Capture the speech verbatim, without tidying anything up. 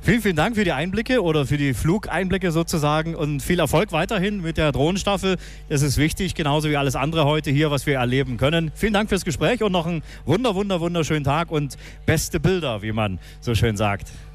Vielen, vielen Dank für die Einblicke oder für die Flugeinblicke sozusagen und viel Erfolg weiterhin mit der Drohnenstaffel. Das ist wichtig, genauso wie alles andere heute hier, was wir erleben können. Vielen Dank fürs Gespräch und noch einen wunder, wunder, wunderschönen Tag und beste Bilder, wie man so schön sagt.